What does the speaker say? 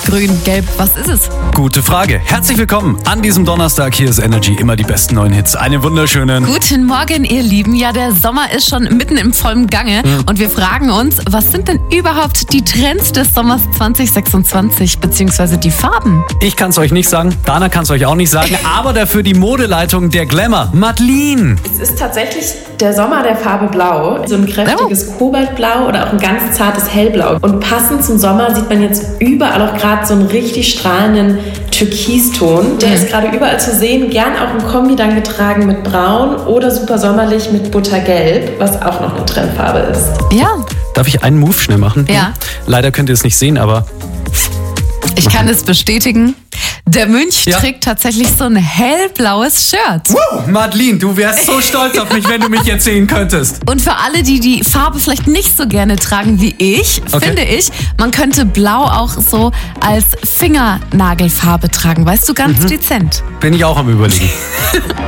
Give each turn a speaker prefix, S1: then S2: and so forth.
S1: grün, gelb, was ist es?
S2: Gute Frage. Herzlich willkommen an diesem Donnerstag. Hier ist Energy, immer die besten neuen Hits. Einen wunderschönen
S1: Guten Morgen, ihr Lieben. Ja, der Sommer ist schon mitten im vollen Gange und wir fragen uns, was sind denn überhaupt die Trends des Sommers 2026, beziehungsweise die Farben?
S2: Ich kann es euch nicht sagen, Dana kann es euch auch nicht sagen, aber dafür die Modeleitung der Glamour, Madeline.
S3: Es ist tatsächlich der Sommer der Farbe Blau. So ein kräftiges Kobaltblau oder auch ein ganz zartes Hellblau. Und passend zum Sommer sieht man jetzt überall auch gerade so einen richtig strahlenden Türkiston. Der ist gerade überall zu sehen, gern auch im Kombi dann getragen mit Braun oder super sommerlich mit Buttergelb, was auch noch eine Trendfarbe ist.
S1: Ja,
S2: Darf ich einen Move schnell machen?
S1: Ja.
S2: Leider könnt ihr es nicht sehen, aber
S1: ich kann es bestätigen. Der Mönch
S2: Ja.
S1: trägt tatsächlich so ein hellblaues Shirt.
S2: wow, Madeline, du wärst so stolz auf mich, wenn du mich jetzt sehen könntest.
S1: Und für alle, die die Farbe vielleicht nicht so gerne tragen wie ich,
S2: Okay.
S1: finde ich, man könnte Blau auch so als Fingernagelfarbe tragen. Weißt du, ganz dezent.
S2: Bin ich auch am Überlegen.